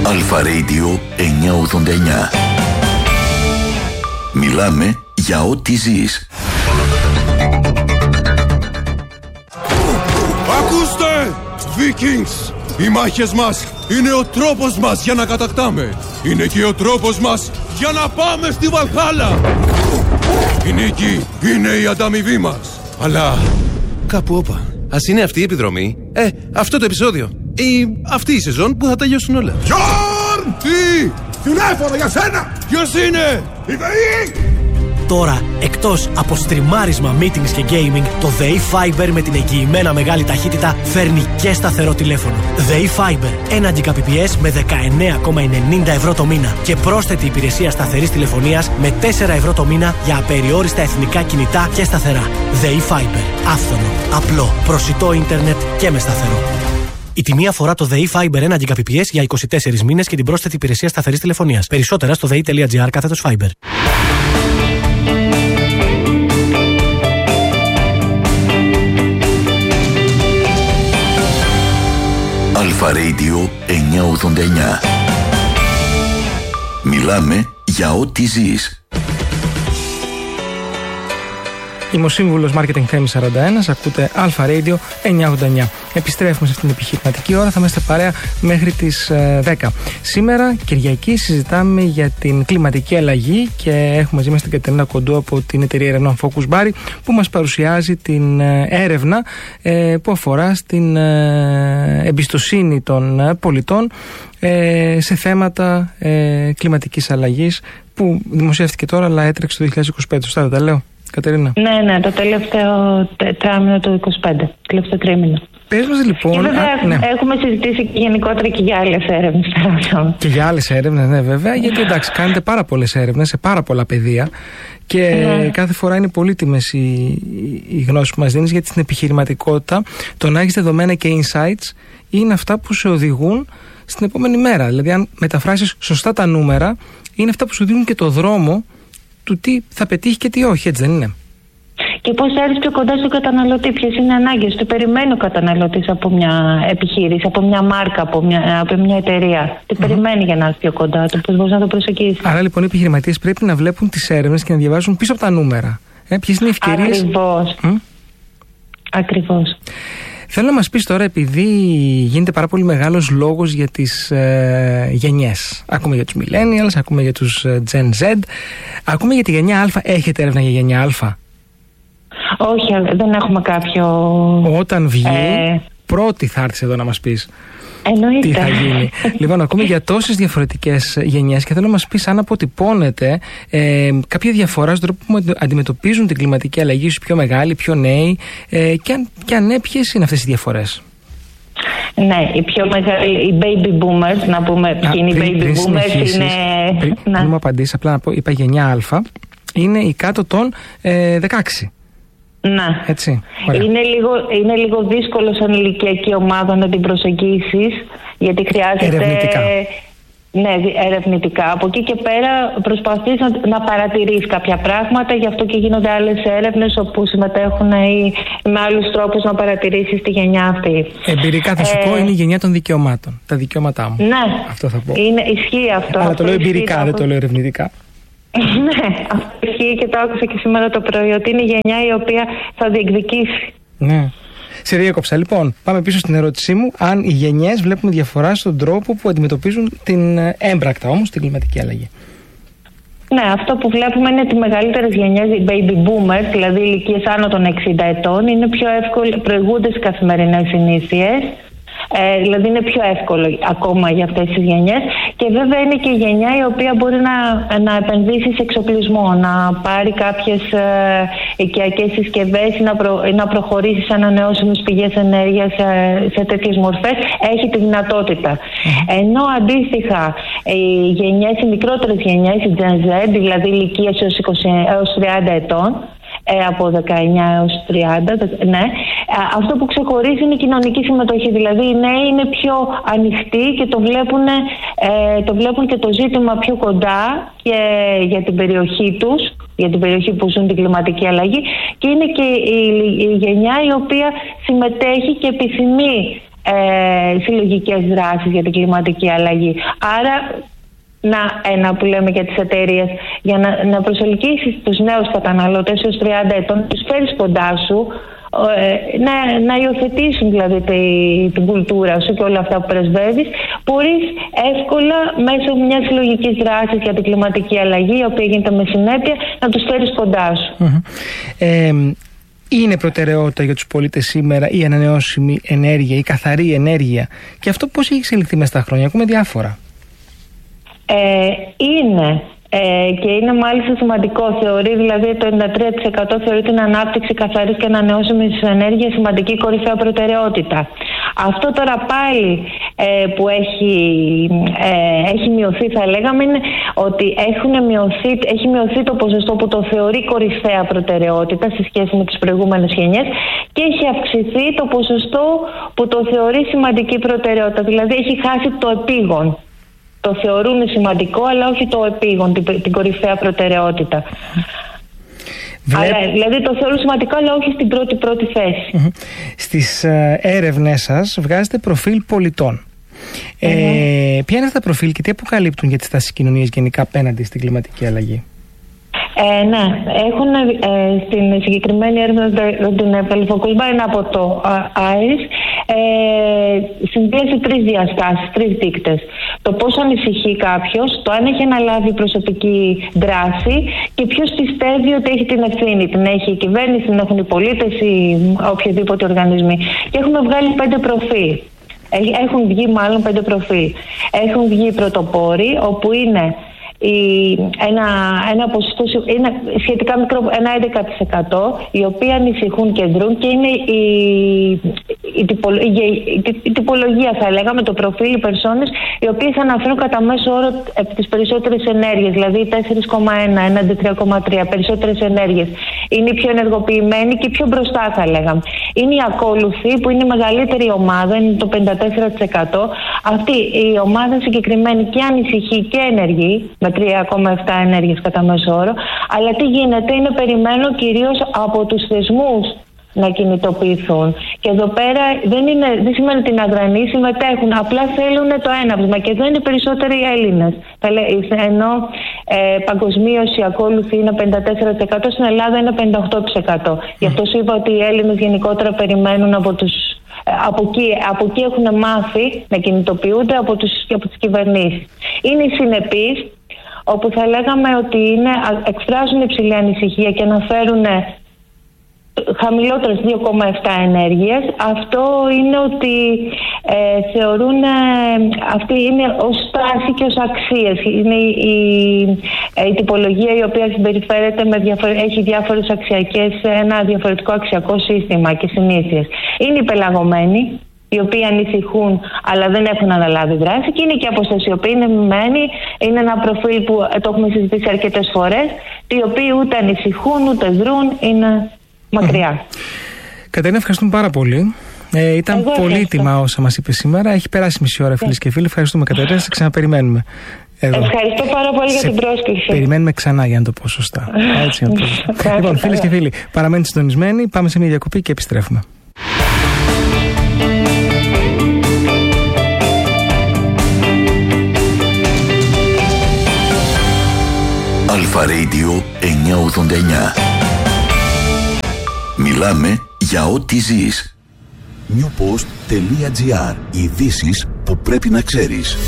Αλφα Radio 989. Μιλάμε για ό,τι ζεις. Ακούστε! Vikings! Οι μάχες μας είναι ο τρόπος μας για να κατακτάμε. Είναι και ο τρόπος μας για να πάμε στη Βαλχάλα. Η νίκη είναι η ανταμοιβή μας. Αλλά κάπου όπα. Ας είναι αυτή η επιδρομή, αυτό το επεισόδιο ή αυτή η σεζόν που θα τελειώσουν όλα. Γιόρν! Τι! Τηλέφωνο για σένα! Ποιος είναι? Η ΔΕΗ! Τώρα, εκτός από στριμάρισμα, meetings και gaming, το ΔΕΗ Fiber με την εγγυημένα μεγάλη ταχύτητα φέρνει και σταθερό τηλέφωνο. ΔΕΗ Fiber, 1 Gbps με 19,90 ευρώ το μήνα και πρόσθετη υπηρεσία σταθερής τηλεφωνίας με 4 ευρώ το μήνα για απεριόριστα εθνικά κινητά και σταθερά. ΔΕΗ Fiber, άφθονο, απλό, προσιτό ίντερνετ και με σταθερό. Η τιμή αφορά το ΔΕΗ Fiber 1 Gbps για 24 μήνες και την πρόσθετη υπηρεσία σταθερής τηλεφωνίας. Περισσότερα στο dei.gr/Fiber. Αλφα Radio 989. Μιλάμε για ό,τι ζεις. Είμαι ο σύμβουλος Marketing Θέμης 41, ακούτε Αλφα Radio 989. Επιστρέφουμε σε αυτήν την επιχειρηματική ώρα, θα είμαστε παρέα μέχρι τις 10. Σήμερα, Κυριακή, συζητάμε για την κλιματική αλλαγή και έχουμε μαζί μας την Κατερίνα Κοντού από την εταιρεία ερευνών Focus Bari που μας παρουσιάζει την έρευνα που αφορά στην εμπιστοσύνη των πολιτών σε θέματα κλιματικής αλλαγής που δημοσιεύτηκε τώρα αλλά έτρεξε το 2025. Σωστά τα λέω, Κατερίνα? Ναι, το τελευταίο τρίμηνο του 25, τελευταίο τρίμηνο. Πες μας λοιπόν. Και βέβαια έχουμε συζητήσει και γενικότερα και για άλλες έρευνες. Και για άλλες έρευνες, ναι, βέβαια, γιατί εντάξει, κάνετε πάρα πολλές έρευνες σε πάρα πολλά πεδία και κάθε φορά είναι πολύτιμες οι γνώσεις που μας δίνεις, γιατί στην επιχειρηματικότητα το να έχεις δεδομένα και insights είναι αυτά που σε οδηγούν στην επόμενη μέρα. Δηλαδή, αν μεταφράσεις σωστά τα νούμερα, είναι αυτά που σου δίνουν και το δρόμο του τι θα πετύχει και τι όχι, έτσι δεν είναι? Και πώς έρθεις πιο κοντά στον καταναλωτή, ποιες είναι οι ανάγκες του, περιμένει ο καταναλωτής από μια επιχείρηση, από μια μάρκα, από μια εταιρεία. Τι περιμένει για να έρθει πιο κοντά του, πώς μπορεί να το προσεγγίσει. Άρα λοιπόν οι επιχειρηματίες πρέπει να βλέπουν τις έρευνες και να διαβάζουν πίσω από τα νούμερα. Ποιες είναι οι ευκαιρίες. Ακριβώς. Θέλω να μας πεις τώρα, επειδή γίνεται πάρα πολύ μεγάλος λόγος για τις γενιές. Ακούμε για τους millennials, ακούμε για τους Gen Z, ακούμε για τη γενιά Α. Έχετε έρευνα για γενιά Α? Όχι, δεν έχουμε κάποιο. Όταν βγει, πρώτη θα έρθεις εδώ να μας πεις. Εννοείται. Τι θα γίνει. Λοιπόν, ακούμε για τόσες διαφορετικές γενιές και θέλω να μας πεις αν αποτυπώνεται κάποια διαφορά στον τρόπο που αντιμετωπίζουν την κλιματική αλλαγή, ίσως πιο μεγάλοι, πιο νέοι, και αν ναι, ποιες είναι αυτές οι διαφορές. Ναι, οι πιο μεγάλοι, οι baby boomers, να πούμε ποιοι είναι οι baby boomers, είναι. Πριν μου απαντήσεις, απλά να πω, είπα γενιά Α, είναι οι κάτω των 16. Ναι. Έτσι, είναι λίγο δύσκολο σαν ηλικιακή ομάδα να την προσεγγίσεις, γιατί χρειάζεται. Ερευνητικά. Ναι, ερευνητικά. Από εκεί και πέρα προσπαθείς να παρατηρείς κάποια πράγματα, γι' αυτό και γίνονται άλλες έρευνες όπου συμμετέχουν ή με άλλους τρόπους να παρατηρήσεις τη γενιά αυτή. Εμπειρικά θα σου πω, είναι η γενιά των δικαιωμάτων. Τα δικαιώματά μου. Ναι, αυτό θα πω. Ισχύει αυτό. Αλλά το λέω εμπειρικά, δεν το λέω ερευνητικά. Ναι, αυτό ισχύει και το άκουσα και σήμερα το πρωί, ότι είναι η γενιά η οποία θα διεκδικήσει. Ναι. Σε διέκοψα. Λοιπόν, πάμε πίσω στην ερώτησή μου. Αν οι γενιές βλέπουν διαφορά στον τρόπο που αντιμετωπίζουν την έμπρακτα όμως την κλιματική αλλαγή. Ναι, αυτό που βλέπουμε είναι ότι οι μεγαλύτερες γενιές, οι baby boomers, δηλαδή ηλικίες άνω των 60 ετών, είναι πιο εύκολοι, προηγούνται στις καθημερινές συνήθειες. Δηλαδή είναι πιο εύκολο ακόμα για αυτές τις γενιές, και βέβαια είναι και η γενιά η οποία μπορεί να επενδύσει σε εξοπλισμό, να πάρει κάποιες οικιακές συσκευές ή να προχωρήσει σε ανανεώσιμες πηγές ενέργειας σε τέτοιες μορφές. Έχει τη δυνατότητα. Ενώ αντίστοιχα οι μικρότερες γενιές, οι Gen Z, δηλαδή ηλικίες έως 30 ετών, από 19 έως 30, ναι. Αυτό που ξεχωρίζει είναι η κοινωνική συμμετοχή. Δηλαδή οι νέοι είναι πιο ανοιχτοί και το βλέπουν και το ζήτημα πιο κοντά και για την περιοχή τους, για την περιοχή που ζουν την κλιματική αλλαγή, και είναι και η γενιά η οποία συμμετέχει και επιθυμεί συλλογικές δράσεις για την κλιματική αλλαγή. Άρα, ένα που λέμε για τις εταιρείες, για να προσελκύσεις τους νέους καταναλωτές έως 30 ετών, τους φέρεις κοντά σου, να υιοθετήσουν δηλαδή την κουλτούρα σου και όλα αυτά που πρεσβεύεις, μπορείς εύκολα μέσω μιας συλλογικής δράσης για την κλιματική αλλαγή, η οποία γίνεται με συνέπεια, να τους φέρεις κοντά σου. Είναι προτεραιότητα για τους πολίτες σήμερα η ανανεώσιμη ενέργεια, η καθαρή ενέργεια, και αυτό πώς έχει εξελιχθεί μέσα στα χρόνια? Ακούμε διάφορα. Είναι και είναι μάλιστα σημαντικό. Θεωρεί δηλαδή το 93% θεωρεί την ανάπτυξη καθαρής και ανανεώσιμης ενέργειας σημαντική κορυφαία προτεραιότητα. Αυτό τώρα πάλι που έχει μειωθεί, θα λέγαμε, είναι ότι έχει μειωθεί το ποσοστό που το θεωρεί κορυφαία προτεραιότητα σε σχέση με τις προηγούμενες γενιές, και έχει αυξηθεί το ποσοστό που το θεωρεί σημαντική προτεραιότητα. Δηλαδή έχει χάσει το επίγον. Το θεωρούν σημαντικό, αλλά όχι το επίγον, την κορυφαία προτεραιότητα. Δηλαδή το θεωρούν σημαντικό, αλλά όχι στην πρώτη θέση. Στις έρευνές σας βγάζετε προφίλ πολιτών. Ποια είναι αυτά τα προφίλ και τι αποκαλύπτουν για τις τάσεις κοινωνίας γενικά απέναντι στην κλιματική αλλαγή? Ναι, έχουν στην συγκεκριμένη έρευνα την Καλυφοκολμπάιν από το IRIS συνδυάσει 3 διαστάσεις, 3 δείκτες. Το πώς ανησυχεί κάποιος, το αν έχει αναλάβει προσωπική δράση και ποιος πιστεύει ότι έχει την ευθύνη. Την έχει η κυβέρνηση, την έχουν οι πολίτες ή οποιοδήποτε οργανισμοί. Και έχουμε βγάλει 5 προφίλ. Έχουν βγει μάλλον 5 προφίλ. Έχουν βγει οι πρωτοπόροι, όπου είναι ένα ποσοστό, είναι σχετικά μικρό, ένα 11%, οι οποίοι ανησυχούν και δρούν, και είναι η τυπολογία, θα λέγαμε, το προφίλ, οι περσόνες οι οποίες αναφέρουν κατά μέσο όρο τις περισσότερες ενέργειες, δηλαδή 4,1 έναντι 3,3, περισσότερες ενέργειες. Είναι οι πιο ενεργοποιημένοι και οι πιο μπροστά, θα λέγαμε. Είναι οι ακόλουθοι, που είναι η μεγαλύτερη ομάδα, είναι το 54%. Αυτή η ομάδα συγκεκριμένη και ανησυχεί και ενεργεί, με 3,7 ενέργειες κατά μέσο όρο. Αλλά τι γίνεται, είναι περιμένω κυρίως από τους θεσμούς να κινητοποιηθούν. Και εδώ πέρα δεν σημαίνει ότι είναι αδρανοί, συμμετέχουν. Απλά θέλουν το έναυσμα, και εδώ είναι περισσότεροι οι Έλληνες. Ενώ παγκοσμίως οι ακόλουθοι είναι 54%, στην Ελλάδα είναι 58%. Γι' αυτό σου είπα ότι οι Έλληνες γενικότερα περιμένουν από εκεί έχουν μάθει να κινητοποιούνται από τις κυβερνήσεις. Είναι οι συνεπείς, όπου θα λέγαμε ότι εκφράζουν υψηλή ανησυχία και αναφέρουν χαμηλότερες 2,7 ενέργειες. Αυτό είναι ότι θεωρούν, αυτή είναι ως στάση και ως αξίες. Είναι η τυπολογία η οποία συμπεριφέρεται έχει διάφορες αξιακές, ένα διαφορετικό αξιακό σύστημα και συνήθειες. Είναι οι πελαγωμένοι, οι οποίοι ανησυχούν αλλά δεν έχουν αναλάβει δράση, και είναι και αποστασιοποιημένοι. Είναι ένα προφίλ που το έχουμε συζητήσει αρκετές φορές, οι οποίοι ούτε ανησυχούν ούτε δρούν, είναι μακριά. Κατερίνα, ευχαριστούμε πάρα πολύ. Ήταν πολύτιμα όσα μας είπε σήμερα. Έχει περάσει μισή ώρα, φίλες και φίλοι. Ευχαριστούμε, Κατερίνα. Σε ξαναπεριμένουμε. Ευχαριστώ πάρα πολύ για την πρόσκληση. Περιμένουμε ξανά, για να το πω σωστά. Λοιπόν, φίλες και φίλοι, παραμένετε συντονισμένοι. Πάμε σε μια διακοπή και επιστρέφουμε. Αλφα Radio 989. Μιλάμε για ό,τι ζεις. Newpost.gr. Ειδήσεις που πρέπει να ξέρεις.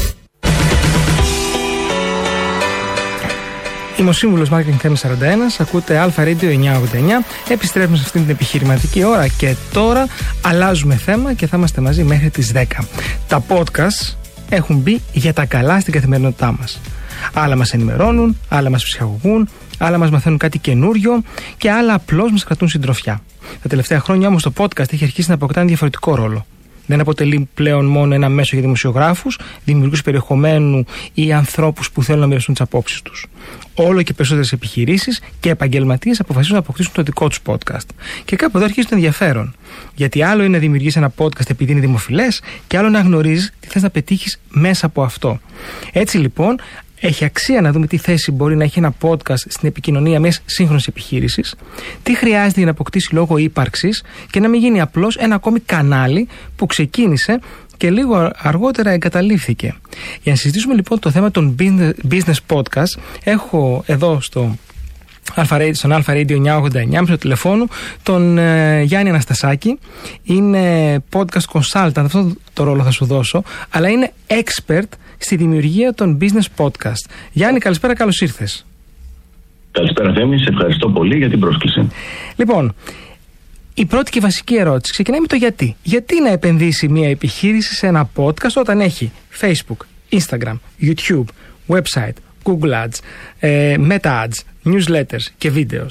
Είμαι ο σύμβουλος Marketing Theme 41. Ακούτε Αλφα Radio 989. Επιστρέφουμε σε αυτήν την επιχειρηματική ώρα και τώρα αλλάζουμε θέμα και θα είμαστε μαζί μέχρι τις 10. Τα podcast έχουν μπει για τα καλά στην καθημερινότητά μας. Άλλα μας ενημερώνουν, άλλα μας ψυχαγωγούν, άλλα μας μαθαίνουν κάτι καινούριο και άλλα απλώς μας κρατούν συντροφιά. Τα τελευταία χρόνια όμως το podcast έχει αρχίσει να αποκτά ένα διαφορετικό ρόλο. Δεν αποτελεί πλέον μόνο ένα μέσο για δημοσιογράφους, δημιουργούς περιεχομένου ή ανθρώπους που θέλουν να μοιραστούν τις απόψεις τους. Όλο και περισσότερες επιχειρήσεις και επαγγελματίες αποφασίζουν να αποκτήσουν το δικό τους podcast. Και κάπου εδώ αρχίζει το ενδιαφέρον. Γιατί άλλο είναι να δημιουργείς ένα podcast επειδή είναι δημοφιλές, και άλλο να γνωρίζεις τι θες να πετύχεις μέσα από αυτό. Έτσι λοιπόν, Έχει αξία να δούμε τι θέση μπορεί να έχει ένα podcast στην επικοινωνία μιας σύγχρονης επιχείρησης, τι χρειάζεται για να αποκτήσει λόγο ύπαρξης και να μην γίνει απλώς ένα ακόμη κανάλι που ξεκίνησε και λίγο αργότερα εγκαταλείφθηκε. Για να συζητήσουμε λοιπόν το θέμα των business podcast, έχω εδώ στον Alpha Radio 989 μέσω τηλεφώνου τον Γιάννη Αναστασάκη. Είναι podcast consultant, αυτό το ρόλο θα σου δώσω, αλλά είναι expert στη δημιουργία των business podcast. Γιάννη, καλησπέρα, καλώς ήρθες. Καλησπέρα Θέμη, σε ευχαριστώ πολύ για την πρόσκληση. Λοιπόν, η πρώτη και βασική ερώτηση ξεκινάει με το γιατί. Γιατί να επενδύσει μια επιχείρηση σε ένα podcast όταν έχει Facebook, Instagram, YouTube, website, Google Ads, Meta Ads, newsletters και βίντεο?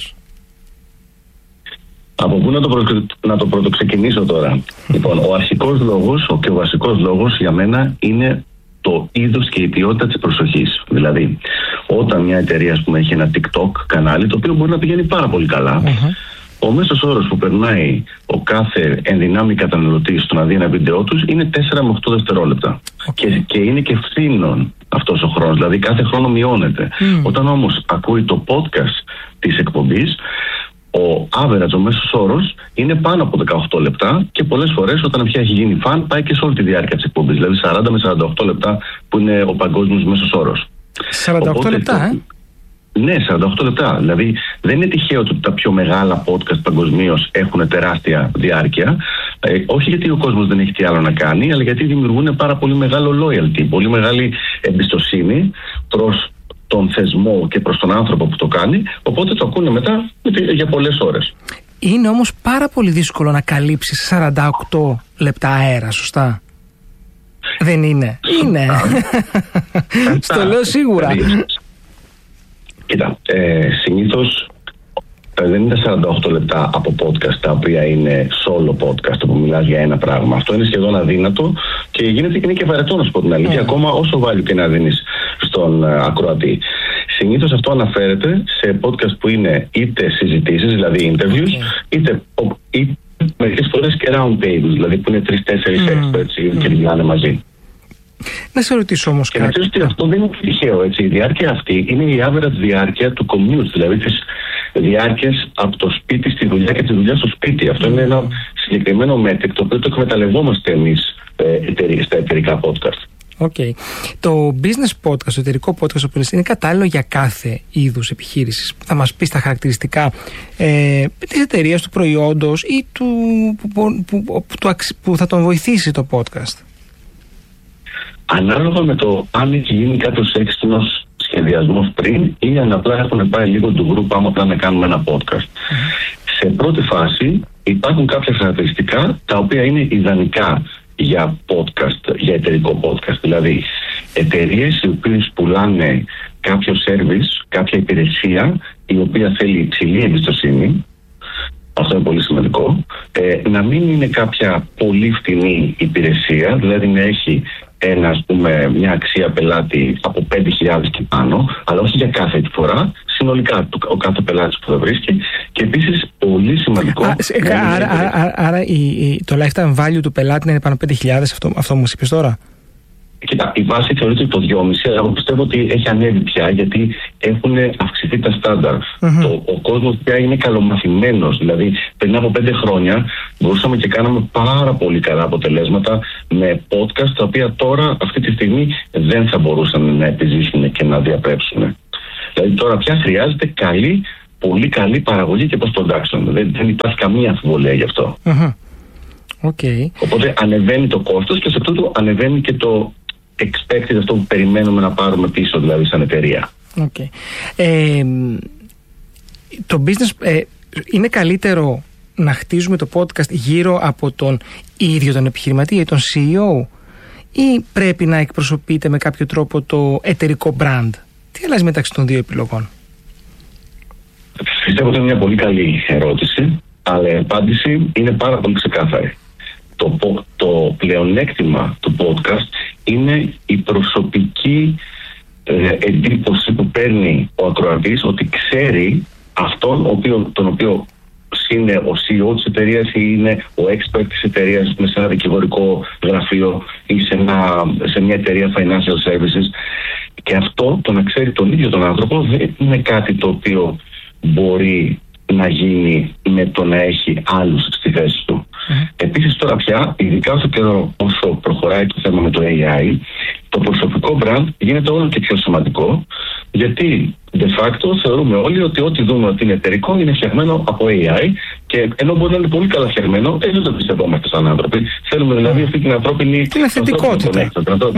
Από πού να το πρωτοξεκινήσω τώρα? Λοιπόν, ο αρχικός λόγος και ο βασικός λόγος για μένα είναι το είδος και η ποιότητα της προσοχής. Δηλαδή, όταν μια εταιρεία, ας πούμε, έχει ένα TikTok κανάλι, το οποίο μπορεί να πηγαίνει πάρα πολύ καλά, ο μέσος όρος που περνάει ο κάθε ενδυνάμει καταναλωτής στο να δει ένα βίντεό τους είναι 4 με 8 δευτερόλεπτα. Και είναι και φθήνων αυτός ο χρόνος, δηλαδή κάθε χρόνο μειώνεται. Όταν όμως ακούει το podcast της εκπομπής, ο average, ο μέσος όρος, είναι πάνω από 18 λεπτά και πολλές φορές όταν πια έχει γίνει φαν πάει και σε όλη τη διάρκεια της εκπομπής, δηλαδή 40 με 48 λεπτά που είναι ο παγκόσμιος μέσος όρος. 48 Οπότε, λεπτά, Ναι, 48 λεπτά. Δηλαδή δεν είναι τυχαίο ότι τα πιο μεγάλα podcast παγκοσμίως έχουν τεράστια διάρκεια. Όχι γιατί ο κόσμος δεν έχει τι άλλο να κάνει, αλλά γιατί δημιουργούν πάρα πολύ μεγάλο loyalty, πολύ μεγάλη εμπιστοσύνη προς τον θεσμό και προς τον άνθρωπο που το κάνει. Οπότε το ακούνε μετά για πολλές ώρες. Είναι όμως πάρα πολύ δύσκολο να καλύψεις 48 λεπτά αέρα, σωστά? Δεν είναι? Είναι. Στο λέω σίγουρα. Κοίτα, συνήθως δεν είναι 48 λεπτά από podcast τα οποία είναι solo podcast που μιλάς για ένα πράγμα. Αυτό είναι σχεδόν αδύνατο και είναι και βαρετό, να σου πω την αλήθεια, ακόμα όσο value και να δίνεις στον ακροατή. Συνήθως αυτό αναφέρεται σε podcast που είναι είτε συζητήσεις, δηλαδή interviews, είτε μερικές φορές και round tables, δηλαδή που είναι 3-4 experts και μιλάνε μαζί. Να σε ρωτήσω όμως κάτι. Και να ξέρεις ότι αυτό δεν είναι τυχαίο, έτσι. Η διάρκεια αυτή είναι η average διάρκεια του commute, δηλαδή τις διάρκειες από το σπίτι στη δουλειά και τη δουλειά στο σπίτι. Αυτό είναι ένα συγκεκριμένο metric το οποίο το εκμεταλλευόμαστε εμείς στα εταιρικά podcast. Okay. Το business podcast, το εταιρικό podcast είναι κατάλληλο για κάθε είδους επιχείρησης? Θα μας πεις τα χαρακτηριστικά της εταιρείας, του προϊόντος ή που θα τον βοηθήσει το podcast? Ανάλογα με το αν έχει γίνει κάποιος έξυπνος σχεδιασμός πριν ή αν απλά έχουν πάει λίγο του group άμα απλά να κάνουμε ένα podcast. Σε πρώτη φάση υπάρχουν κάποια χαρακτηριστικά τα οποία είναι ιδανικά για podcast, για εταιρικό podcast. Δηλαδή εταιρείες οι οποίες πουλάνε κάποιο service, κάποια υπηρεσία η οποία θέλει υψηλή εμπιστοσύνη. Αυτό είναι πολύ σημαντικό. Να μην είναι κάποια πολύ φτηνή υπηρεσία, δηλαδή να έχει μια αξία πελάτη από 5.000 και πάνω, αλλά όχι για κάθε φορά, συνολικά ο κάθε πελάτης που θα βρίσκει. Και επίσης πολύ σημαντικό. Άρα το lifetime value του πελάτη είναι πάνω από 5.000, αυτό μου είπες τώρα? Κοίτα, η βάση θεωρείται το 2,5, αλλά εγώ πιστεύω ότι έχει ανέβει πια γιατί έχουν αυξηθεί τα στάνταρ. Ο κόσμος πια είναι καλομαθημένος. Δηλαδή, πριν από 5 χρόνια μπορούσαμε και κάναμε πάρα πολύ καλά αποτελέσματα με podcast, τα οποία τώρα, αυτή τη στιγμή, δεν θα μπορούσαν να επιζήσουν και να διαπρέψουν. Δηλαδή, τώρα πια χρειάζεται πολύ καλή παραγωγή και post-production. Δεν υπάρχει καμία αμφιβολία γι' αυτό. Okay. Οπότε ανεβαίνει το κόστος και σε τούτο ανεβαίνει και το expected, αυτό που περιμένουμε να πάρουμε πίσω, δηλαδή σαν εταιρεία. Okay. Το business είναι καλύτερο να χτίζουμε το podcast γύρω από τον ίδιο τον επιχειρηματία ή τον CEO, ή πρέπει να εκπροσωπείται με κάποιο τρόπο το εταιρικό brand? Τι αλλάζει μεταξύ των δύο επιλογών? Πιστεύω ότι είναι μια πολύ καλή ερώτηση, αλλά η απάντηση είναι πάρα πολύ ξεκάθαρη. Το πλεονέκτημα του podcast είναι η προσωπική εντύπωση που παίρνει ο ακροατής, ότι ξέρει αυτόν τον οποίο είναι ο CEO της εταιρείας ή είναι ο expert της εταιρείας σε ένα δικηγορικό γραφείο ή σε μια εταιρεία financial services. Και αυτό το να ξέρει τον ίδιο τον άνθρωπο δεν είναι κάτι το οποίο μπορεί να γίνει με το να έχει άλλους στη θέση του. Επίσης τώρα πια, ειδικά όσο καιρό όσο προχωράει το θέμα με το AI, το προσωπικό brand γίνεται όλο και πιο σημαντικό, γιατί de facto θεωρούμε όλοι ότι ό,τι δούμε ότι είναι εταιρικό είναι φτιαγμένο από AI, και ενώ μπορεί να είναι πολύ καλά φτιαγμένο, δεν το πιστευόμαστε σαν άνθρωποι. Θέλουμε δηλαδή αυτή την ανθρώπινη θετικότητα.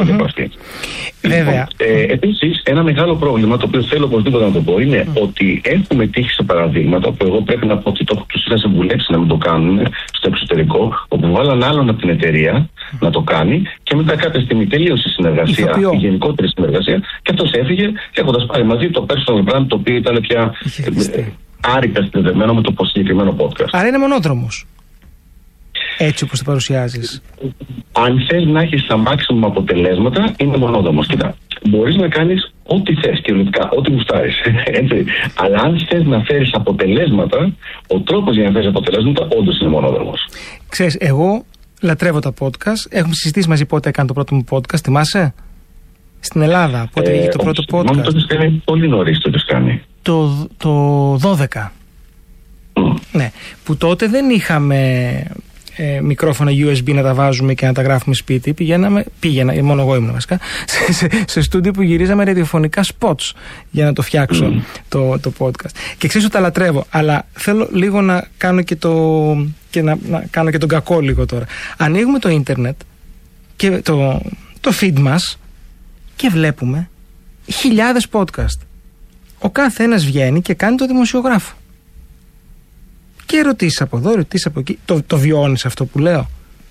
Βέβαια. Επίσης, ένα μεγάλο πρόβλημα το οποίο θέλω οπωσδήποτε να το πω είναι ότι έχουμε τύχει σε παραδείγματα που εγώ πρέπει να πω ότι τους είχα συμβουλέψει να μην το κάνουν στο εξωτερικό, όπου βάλαν άλλον από την εταιρεία να το κάνει και μετά κάποια στιγμή τελείωσε η συνεργασία, η γενικότερη συνεργασία, και αυτός έφυγε έχοντας πάρει μαζί το personal brand, το οποίο ήταν πια άρρηκτα συνδεδεμένο με το συγκεκριμένο podcast. Άρα είναι μονόδρομος, έτσι όπως το παρουσιάζεις. Αν θες να έχεις τα maximum αποτελέσματα, είναι μονόδρομος. Κοίτα, μπορείς να κάνεις ό,τι θες κυριολεκτικά, ό,τι γουστάρεις, έτσι. Αλλά αν θες να φέρεις αποτελέσματα, ο τρόπος για να φέρεις αποτελέσματα όντως είναι μονόδρομος. Ξέρεις, εγώ λατρεύω τα podcast. Έχουμε συζητήσει μαζί πότε έκανε το πρώτο μου podcast, θυμάσαι? Στην Ελλάδα, πότε είχε το πρώτο podcast? Μόνο το έχεις κάνει πολύ νωρίς, το έχεις κάνει. Το 12. Ναι, που τότε δεν είχαμε μικρόφωνα USB να τα βάζουμε και να τα γράφουμε σπίτι. Πήγαινα, μόνο εγώ ήμουν βασικά, σε στούντιο που γυρίζαμε ραδιοφωνικά spots για να το φτιάξω το podcast. Και ξέρεις ότι τα λατρεύω, αλλά θέλω λίγο να κάνω και να κάνω και τον κακό λίγο τώρα. Ανοίγουμε το ίντερνετ και το feed μας και βλέπουμε χιλιάδες podcast. Ο κάθε ένας βγαίνει και κάνει το δημοσιογράφο. Και ερωτήσεις από εδώ, ερωτήσεις από εκεί. Το βιώνεις αυτό που λέω?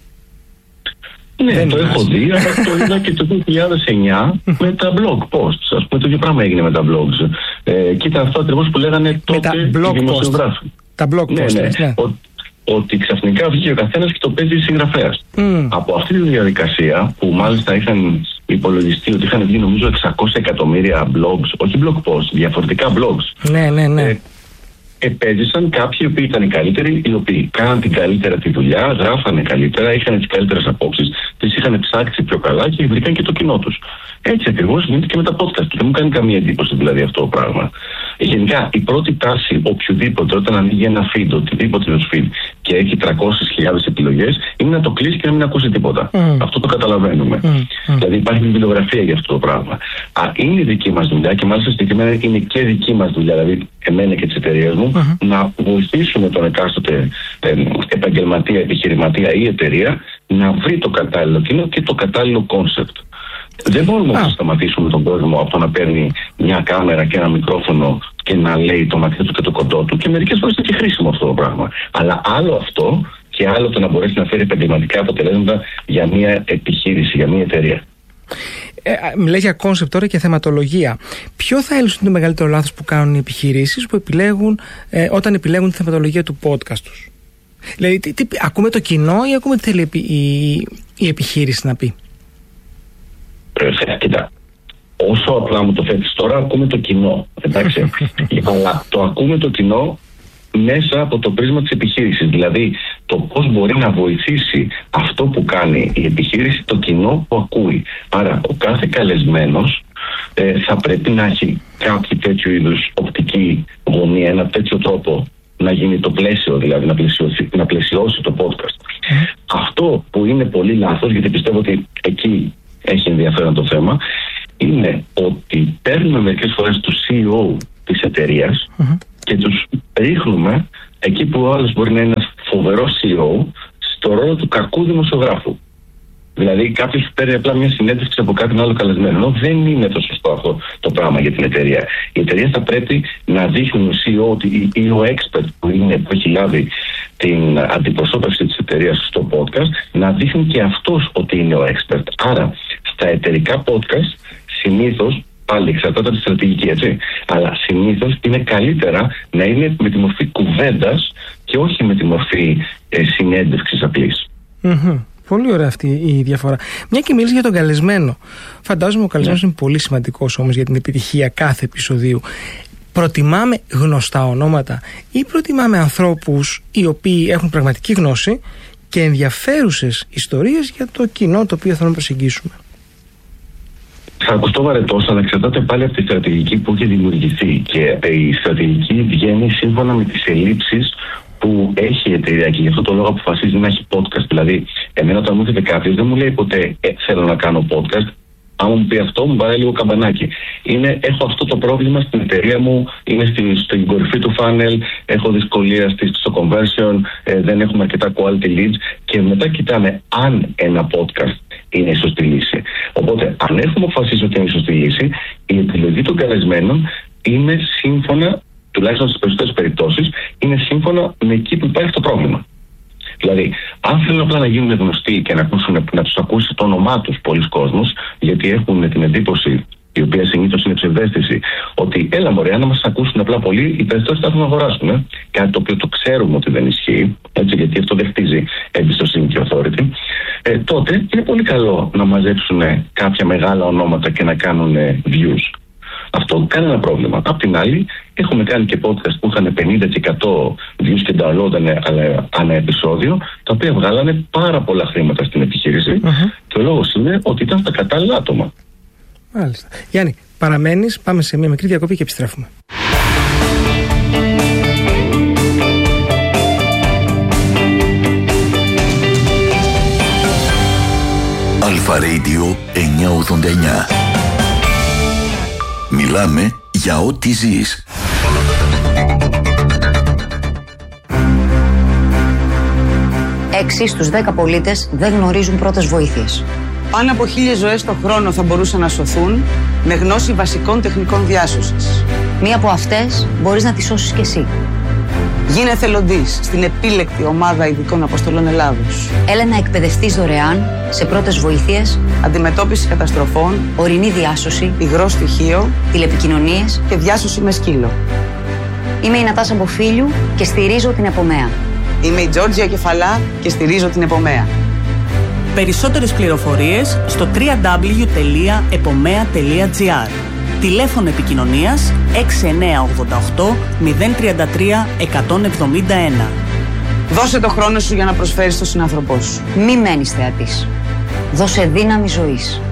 Ναι, δεν το έχω δει, αλλά το είδα και το 2009 με τα blog posts. Ας πούμε, το ίδιο πράγμα έγινε με τα blogs. Και ήταν αυτό ακριβώς που λέγανε τότε οι δημοσιογράφοι. Τα blog posts, ναι. Ότι ξαφνικά βγήκε ο καθένας και το παίζει συγγραφέας. Από αυτή τη διαδικασία, που μάλιστα είχαν υπολογιστεί ότι είχαν βγει νομίζω 600 εκατομμύρια blogs, όχι blog posts, διαφορετικά blogs. Ναι. Επέζησαν κάποιοι οι οποίοι ήταν οι καλύτεροι, οι οποίοι κάναν την καλύτερα τη δουλειά, γράφανε καλύτερα, είχαν τις καλύτερες απόψεις, τις είχαν ψάξει πιο καλά και βρήκαν και το κοινό τους. Έτσι ακριβώς γίνεται και με τα podcast. Και δεν μου κάνει καμία εντύπωση δηλαδή αυτό το πράγμα. Γενικά, η πρώτη τάση οποιοδήποτε όταν ανοίγει ένα feed, οτιδήποτε το feed και έχει 300.000 επιλογές, είναι να το κλείσει και να μην ακούσει τίποτα. Αυτό το καταλαβαίνουμε. Δηλαδή υπάρχει βιβλιογραφία για αυτό το πράγμα. Είναι δική μας δουλειά και μάλιστα συγκεκριμένα είναι και δική μας δουλειά, δηλαδή εμένα και της εταιρείας μου, να βοηθήσουμε τον εκάστοτε επαγγελματία, επιχειρηματία ή εταιρεία να βρει το κατάλληλο κοινό και το κατάλληλο κόνσεπτ. Δεν μπορούμε να σταματήσουμε τον κόσμο από το να παίρνει μια κάμερα και ένα μικρόφωνο και να λέει το μακρύ του και το κοντό του, και μερικές φορές είναι και χρήσιμο αυτό το πράγμα. Αλλά άλλο αυτό και άλλο το να μπορέσει να φέρει επαγγελματικά αποτελέσματα για μια επιχείρηση, για μια εταιρεία. Μιλάει για κόνσεπτ τώρα και θεματολογία. Ποιο θα έλεγες ότι είναι το μεγαλύτερο λάθος που κάνουν οι επιχειρήσεις που επιλέγουν όταν επιλέγουν τη θεματολογία του podcast τους? Δηλαδή, ακούμε το κοινό ή ακούμε τι θέλει η επιχείρηση να πει? Κοίτα, όσο απλά μου το θέτεις τώρα, ακούμε το κοινό, εντάξει. Αλλά το ακούμε το κοινό μέσα από το πρίσμα της επιχείρησης. Δηλαδή, το πώς μπορεί να βοηθήσει αυτό που κάνει η επιχείρηση το κοινό που ακούει. Άρα, ο κάθε καλεσμένος θα πρέπει να έχει κάποιο τέτοιο είδους οπτική γωνία, ένα τέτοιο τρόπο να γίνει το πλαίσιο, δηλαδή να πλαισιώσει το podcast. Αυτό που είναι πολύ λάθος, γιατί πιστεύω ότι εκεί έχει ενδιαφέρον το θέμα, είναι ότι παίρνουμε μερικές φορές του CEO της εταιρείας και τους ρίχνουμε εκεί που ο άλλος μπορεί να είναι ένας φοβερός CEO στο ρόλο του κακού δημοσιογράφου. Δηλαδή κάποιος παίρνει απλά μια συνέντευξη από κάποιον άλλο καλεσμένο. Ενώ δεν είναι το σωστό αυτό το πράγμα για την εταιρεία. Η εταιρεία θα πρέπει να δείχνει ο CEO ή ο expert που έχει λάβει την αντιπροσώπευση της εταιρείας στο podcast, να δείχνει και αυτός ότι είναι ο expert. Άρα στα εταιρικά podcast συνήθως, πάλι εξαρτάται από τη στρατηγική, έτσι, αλλά συνήθως είναι καλύτερα να είναι με τη μορφή κουβέντας και όχι με τη μορφή συνέντευξης απλής. Πολύ ωραία αυτή η διαφορά. Μια και μίλησε για τον καλεσμένο. Φαντάζομαι ο καλεσμένος είναι πολύ σημαντικός όμως για την επιτυχία κάθε επεισοδίου. προτιμάμε γνωστά ονόματα ή προτιμάμε ανθρώπους οι οποίοι έχουν πραγματική γνώση και ενδιαφέρουσες ιστορίες για το κοινό το οποίο θέλουμε να προσεγγίσουμε? Θα ακουστώ βαρετός, αλλά εξαρτάται πάλι από τη στρατηγική που έχει δημιουργηθεί. Και η στρατηγική βγαίνει σύμφωνα με τις ελλείψεις που έχει η εταιρεία, και γι' αυτό το λόγο αποφασίζει να έχει podcast. Δηλαδή, εμένα όταν μου έρχεται κάποιος, δεν μου λέει ποτέ θέλω να κάνω podcast. Άμα μου πει αυτό, μου πάρει λίγο καμπανάκι. Έχω αυτό το πρόβλημα στην εταιρεία μου, είναι στην κορυφή του funnel, έχω δυσκολία στο conversion, δεν έχουμε αρκετά quality leads, και μετά κοιτάμε αν ένα podcast είναι η σωστή λύση. Οπότε, αν έχουμε αποφασίσει ότι είναι η σωστή λύση, η επιλογή των καλεσμένων είναι σύμφωνα, τουλάχιστον στις περισσότερες περιπτώσεις, είναι σύμφωνα με εκεί που υπάρχει το πρόβλημα. Δηλαδή, αν θέλουν απλά να γίνουν γνωστοί και να τους ακούσει το όνομά τους πολλοί κόσμος, γιατί έχουν την εντύπωση, η οποία συνήθως είναι ψευδαίσθηση, ότι έλα μωρέ, αν μας ακούσουν απλά πολλοί, οι περισσότεροι θα έρθουν να αγοράσουν. Κάτι το οποίο το ξέρουμε ότι δεν ισχύει, έτσι, γιατί αυτό δεν χτίζει εμπιστοσύνη και authority. Τότε είναι πολύ καλό να μαζέψουν κάποια μεγάλα ονόματα και να κάνουν views. Αυτό κανένα πρόβλημα. Απ' την άλλη, έχουμε κάνει και podcast που είχαν 50% views και download ανά επεισόδιο, τα οποία βγάλανε πάρα πολλά χρήματα στην επιχείρηση, και ο λόγος είναι ότι ήταν στα κατάλληλα άτομα. Μάλιστα. Γιάννη, παραμένεις, πάμε σε μια μικρή διακοπή και επιστρέφουμε. Αλφα Radio 989. Μιλάμε για ό,τι ζεις. Έξι στους 10 πολίτες δεν γνωρίζουν πρώτες βοήθειες. Πάνω από 1.000 ζωές το χρόνο θα μπορούσαν να σωθούν με γνώση βασικών τεχνικών διάσωσης. Μία από αυτές μπορείς να τη σώσεις κι εσύ. Γίνε εθελοντής στην επίλεκτη ομάδα ειδικών αποστολών Ελλάδος. Έλα να εκπαιδευτείς δωρεάν σε πρώτες βοήθειες, αντιμετώπιση καταστροφών, ορεινή διάσωση, υγρό στοιχείο, τηλεπικοινωνίες και διάσωση με σκύλο. Είμαι η Νατάσα Μποφίλιου και στηρίζω την Επομέα. Είμαι η Τζόρτζια Κεφαλά και στηρίζω την Επομέα. Περισσότερες πληροφορίες στο www.epomea.gr. Τηλέφωνο επικοινωνίας 6988 033 171. Δώσε το χρόνο σου για να προσφέρεις στον συνάνθρωπό σου. Μη μένεις θεατής. Δώσε δύναμη ζωής.